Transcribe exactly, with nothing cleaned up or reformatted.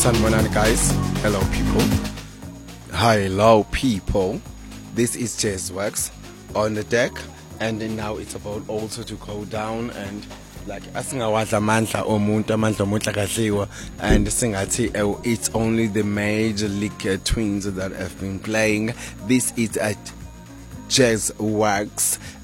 Sanibonani guys. Hello people. Hello people. This is Jazz Works on the deck, and then now it's about also to go down and like asingawadla amandla omuntu amandla omuntu akadliwa, and singathi oh, it's only the major league uh, twins that have been playing. This is at Jazz Works.